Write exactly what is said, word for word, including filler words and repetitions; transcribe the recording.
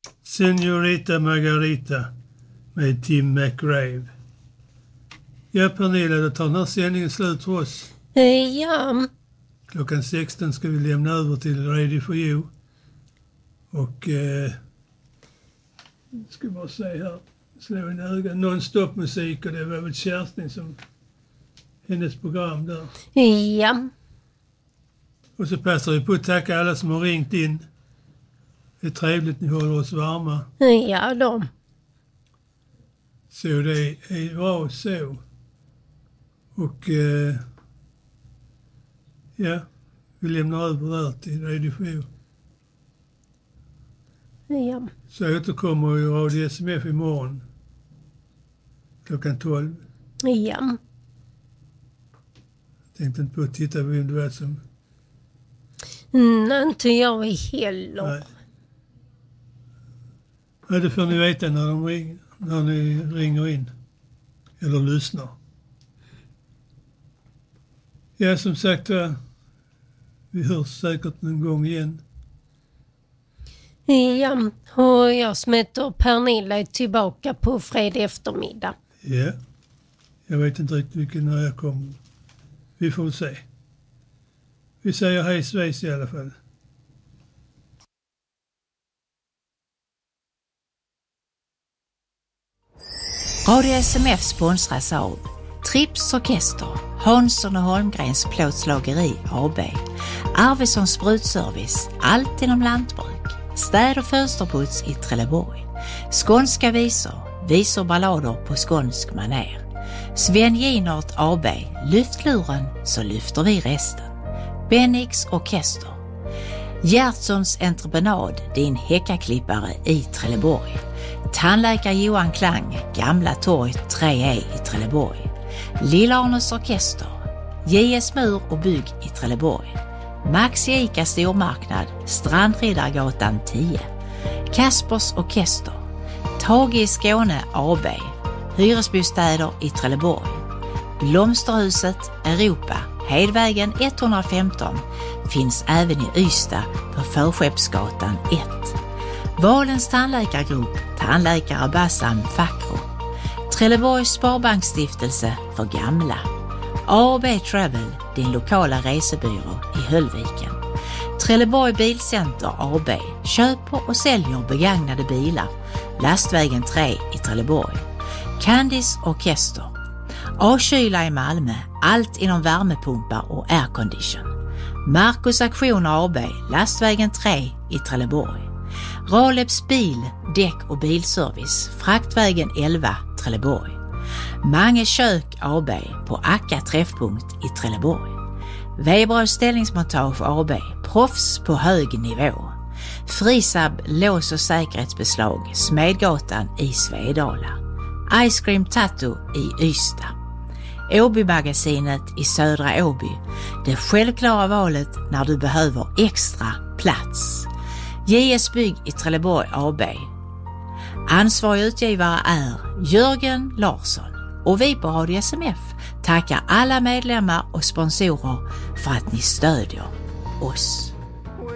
Senorita Margarita med Tim McRae. Ja, Pernilla, då tar den här sändningen slut för oss. Ja. Klockan sexton ska vi lämna över till Radio for You. Och eh, ska bara säga här, slå en öga, non-stop musik, och det var väl Kerstin som hennes program där. Ja. Och så passar vi på att tacka alla som har ringt in. Det är trevligt, ni håller oss varma. Ja då. Så det är bra så. Och eh, ja, vi lämnar över där till Radio for You. Ja. Så återkommer ju Radio S M F imorgon. Klockan tolv. Ja. Tänkte inte på att titta på vem det var som... Nej, inte jag heller. Nej. Ja, det får ni veta när, de ring, när ni ringer in. Eller lyssnar. Ja, som sagt, vi hörs säkert någon gång igen. Ja, och jag som heter Pernilla är tillbaka på fredag eftermiddag. Ja, jag vet inte riktigt vilken när jag kommer. Vi får se. Vi säger hej svejs i alla fall. Radio S M F sponsras av Trips Orkester, Hansson och Holmgrens plåtslageri A B, Arvidsson Sprutservice, allt inom lantbruk, städ- och fönsterputs i Trelleborg, skånska visor, visor ballader på skånsk maner, Sven Ginert A B, lyftluren så lyfter vi resten, Bennix Orkester, Gertsons entreprenad, din häckaklippare i Trelleborg, tandläkare Johan Klang, Gamla torg tre E i Trelleborg, Lilla Arnes Orkester, J S Mur och bygg i Trelleborg, Maxi Ica stormarknad, Strandriddargatan tio, Kaspers Orkester, Tage i Skåne A B, hyresbostäder i Trelleborg, Blomsterhuset Europa, Hedvägen etthundrafemton, finns även i Ystad på Förskeppsgatan ett. Valens tandläkargrupp, tandläkare Bassam Fakro, Trelleborgs Sparbanksstiftelse för gamla, A och B Travel, din lokala resebyrå i Höllviken, Trelleborg Bilcenter A B, köper och säljer begagnade bilar, Lastvägen tre i Trelleborg, Candice Orkester, A-kyla i Malmö, allt inom värmepumpar och aircondition, Marcus Aktioner A B, Lastvägen tre i Trelleborg, Raleps bil, däck och bilservice, Fraktvägen elva, Trelleborg, Mange kök A B på Akka träffpunkt i Trelleborg, Weber ställningsmontage A B, proffs på hög nivå, Frisab lås- och säkerhetsbeslag, Smedgatan i Svedala, Ice Cream Tattoo i Ystad, Åby-magasinet i Södra Åby, det självklara valet när du behöver extra plats, J S Bygg i Trelleborg A B. Ansvarig utgivare är Jörgen Larsson, och vi på Radio S M F tackar alla medlemmar och sponsorer för att ni stödjer oss.